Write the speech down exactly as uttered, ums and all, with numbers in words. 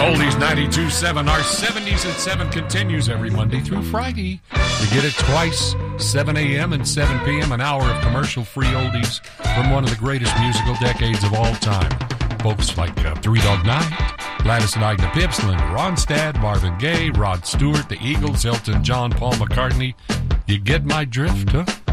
Oldies ninety-two point seven. Our seventies at seven continues every Monday through Friday. You get it twice, seven a.m. and seven p.m., an hour of commercial-free oldies from one of the greatest musical decades of all time. Folks like uh, Three Dog Night, Gladys and Igna Pips, Linda Ronstadt, Marvin Gaye, Rod Stewart, the Eagles, Elton John, Paul McCartney. You get my drift, huh?